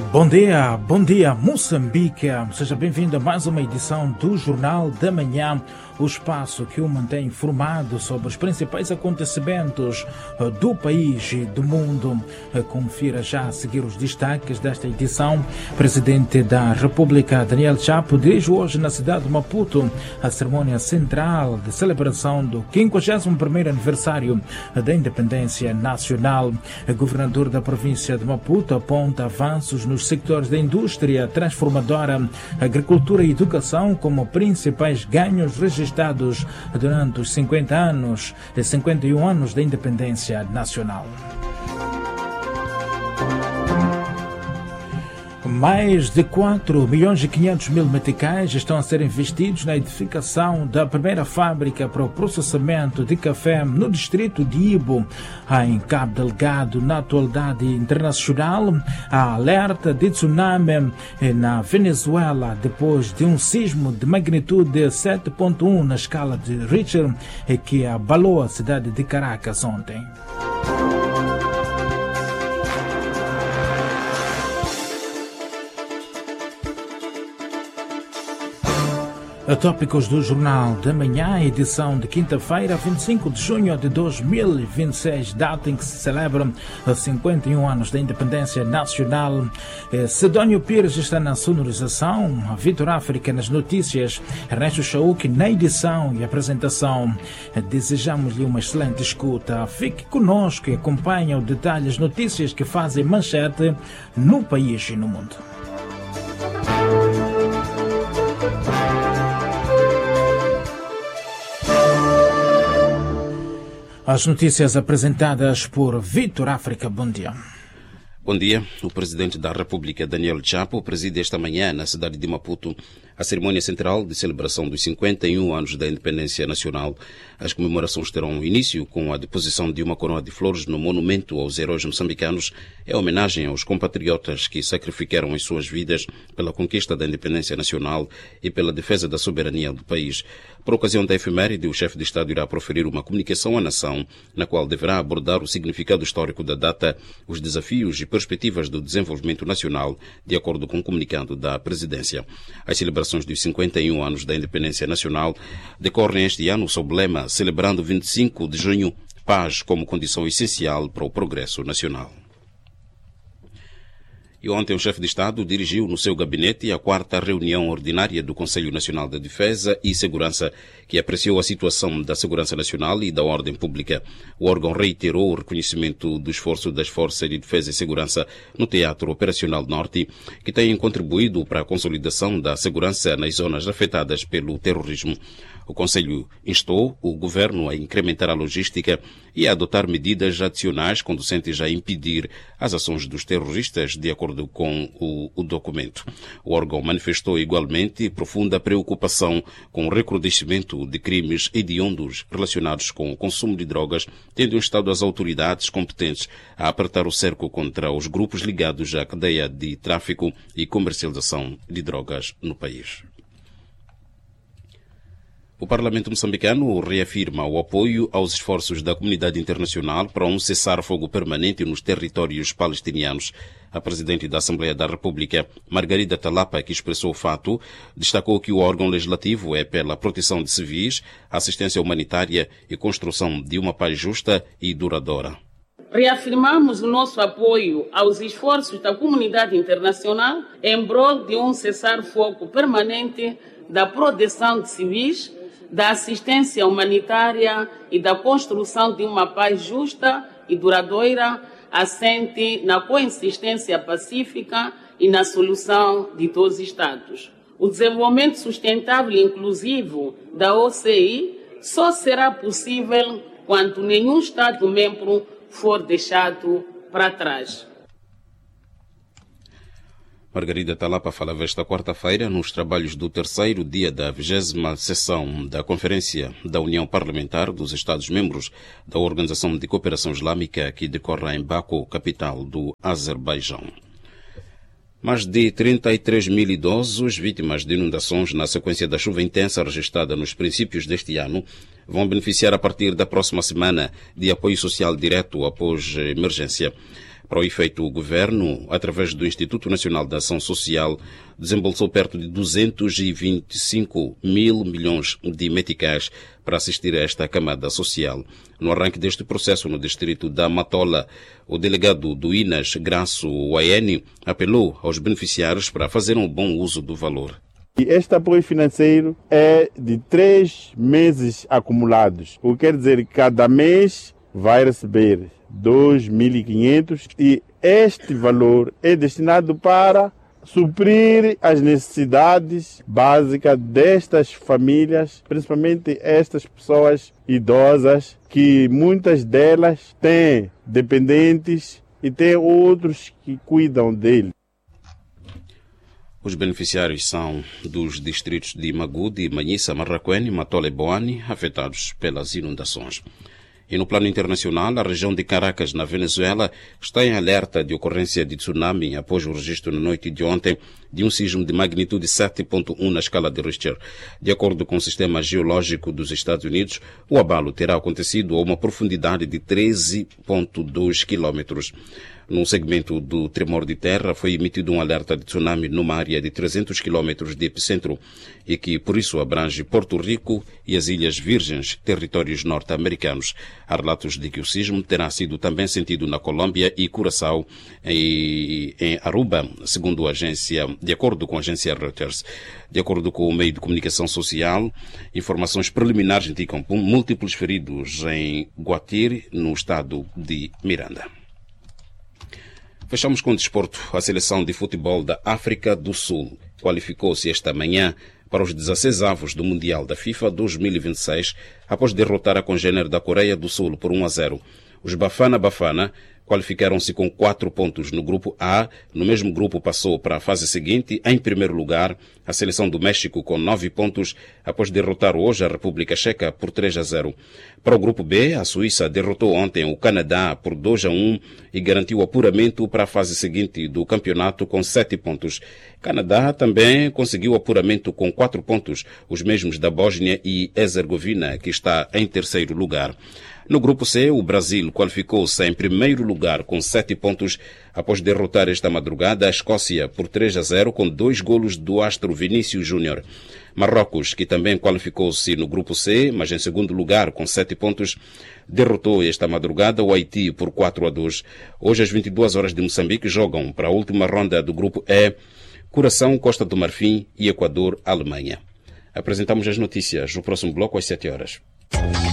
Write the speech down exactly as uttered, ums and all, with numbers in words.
Bom dia, bom dia Moçambique, seja bem-vindo a mais uma edição do Jornal da Manhã, o espaço que o mantém informado sobre os principais acontecimentos do país e do mundo. Confira já a seguir os destaques desta edição. Presidente da República, Daniel Chapo, dirige hoje na cidade de Maputo a cerimônia central de celebração do quinquagésimo primeiro aniversário da independência nacional. O governador da província de Maputo aponta avanços nos sectores da indústria transformadora, agricultura e educação como principais ganhos registrados durante os cinquenta anos, cinquenta e um anos da independência nacional. Mais de quatro milhões e quinhentos mil meticais estão a ser investidos na edificação da primeira fábrica para o processamento de café no distrito de Ibo, em Cabo Delgado. Na atualidade internacional, há alerta de tsunami na Venezuela depois de um sismo de magnitude sete ponto um na escala de Richter que abalou a cidade de Caracas ontem. Tópicos do Jornal da Manhã, edição de quinta-feira, vinte e cinco de junho de dois mil e vinte e seis, data em que se celebram cinquenta e um anos da independência nacional. Sidónio Pires está na sonorização, Vitor África nas notícias, Ernesto Chauk na edição e apresentação. Desejamos-lhe uma excelente escuta. Fique conosco e acompanhe o detalhe das notícias que fazem manchete no país e no mundo. As notícias apresentadas por Vitor África. Bom dia. Bom dia. O presidente da República, Daniel Chapo, preside esta manhã na cidade de Maputo a cerimônia central de celebração dos cinquenta e um anos da independência nacional. As comemorações terão início com a deposição de uma coroa de flores no monumento aos heróis moçambicanos, em homenagem aos compatriotas que sacrificaram as suas vidas pela conquista da independência nacional e pela defesa da soberania do país. Por ocasião da efeméride, o chefe de Estado irá proferir uma comunicação à nação, na qual deverá abordar o significado histórico da data, os desafios e perspectivas do desenvolvimento nacional, de acordo com o comunicado da presidência. As celebrações dos cinquenta e um anos da independência nacional decorrem este ano sob o lema celebrando vinte e cinco de junho, paz como condição essencial para o progresso nacional. E ontem o chefe de Estado dirigiu no seu gabinete a quarta reunião ordinária do Conselho Nacional de Defesa e Segurança, que apreciou a situação da segurança nacional e da ordem pública. O órgão reiterou o reconhecimento do esforço das Forças de Defesa e Segurança no Teatro Operacional Norte, que têm contribuído para a consolidação da segurança nas zonas afetadas pelo terrorismo. O Conselho instou o Governo a incrementar a logística e a adotar medidas adicionais conducentes a impedir as ações dos terroristas, de acordo com o, o documento. O órgão manifestou igualmente profunda preocupação com o recrudescimento de crimes hediondos relacionados com o consumo de drogas, tendo instado as autoridades competentes a apertar o cerco contra os grupos ligados à cadeia de tráfico e comercialização de drogas no país. O Parlamento moçambicano reafirma o apoio aos esforços da comunidade internacional para um cessar-fogo permanente nos territórios palestinianos. A presidente da Assembleia da República, Margarida Talapa, que expressou o fato, destacou que o órgão legislativo é pela proteção de civis, assistência humanitária e construção de uma paz justa e duradoura. Reafirmamos o nosso apoio aos esforços da comunidade internacional em prol de um cessar-fogo permanente, da proteção de civis, da assistência humanitária e da construção de uma paz justa e duradoura, assente na coexistência pacífica e na solução de todos os Estados. O desenvolvimento sustentável e inclusivo da O C I só será possível quando nenhum Estado-membro for deixado para trás. Margarida Talapa falava esta quarta-feira nos trabalhos do terceiro dia da vigésima sessão da Conferência da União Parlamentar dos Estados-Membros da Organização de Cooperação Islâmica, que decorre em Baku, capital do Azerbaijão. Mais de trinta e três mil idosos vítimas de inundações na sequência da chuva intensa registrada nos princípios deste ano vão beneficiar a partir da próxima semana de apoio social direto após emergência. Para o efeito, o Governo, através do Instituto Nacional de Ação Social, desembolsou perto de duzentos e vinte e cinco mil milhões de meticais para assistir a esta camada social. No arranque deste processo no distrito da Matola, o delegado do I N A S, Graço Waiene, apelou aos beneficiários para fazer um bom uso do valor. Este apoio financeiro é de três meses acumulados, o que quer dizer que cada mês vai receber dois mil e quinhentos e este valor é destinado para suprir as necessidades básicas destas famílias, principalmente estas pessoas idosas, que muitas delas têm dependentes e têm outros que cuidam deles. Os beneficiários são dos distritos de Magude, Manhissa, Marraquene, Matola e Boane, afetados pelas inundações. E no plano internacional, a região de Caracas, na Venezuela, está em alerta de ocorrência de tsunami após o registro na noite de ontem de um sismo de magnitude sete ponto um na escala de Richter. De acordo com o Sistema Geológico dos Estados Unidos, o abalo terá acontecido a uma profundidade de treze ponto dois quilômetros. Num segmento do tremor de terra, foi emitido um alerta de tsunami numa área de trezentos quilômetros de epicentro e que, por isso, abrange Porto Rico e as Ilhas Virgens, territórios norte-americanos. Há relatos de que o sismo terá sido também sentido na Colômbia e Curaçao e em Aruba, segundo a agência, de acordo com a agência Reuters. De acordo com o meio de comunicação social, informações preliminares indicam múltiplos feridos em Guatire, no estado de Miranda. Fechamos com o desporto. A seleção de futebol da África do Sul qualificou-se esta manhã para os dezesseis avos do Mundial da FIFA dois mil e vinte e seis, após derrotar a congênere da Coreia do Sul por um a zero. Os Bafana Bafana qualificaram-se com quatro pontos no grupo A. No mesmo grupo passou para a fase seguinte, em primeiro lugar, a seleção do México com nove pontos, após derrotar hoje a República Checa por três a zero. Para o grupo B, a Suíça derrotou ontem o Canadá por dois a um e garantiu o apuramento para a fase seguinte do campeonato com sete pontos. Canadá também conseguiu apuramento com quatro pontos, os mesmos da Bósnia e Herzegovina, que está em terceiro lugar. No grupo C, o Brasil qualificou-se em primeiro lugar com sete pontos após derrotar esta madrugada a Escócia por três a zero com dois golos do astro Vinícius Júnior. Marrocos, que também qualificou-se no grupo C, mas em segundo lugar com sete pontos, derrotou esta madrugada o Haiti por quatro a dois. Hoje, às vinte e duas horas de Moçambique, jogam para a última ronda do grupo E, Curaçao, Costa do Marfim e Equador, Alemanha. Apresentamos as notícias no próximo bloco às sete horas.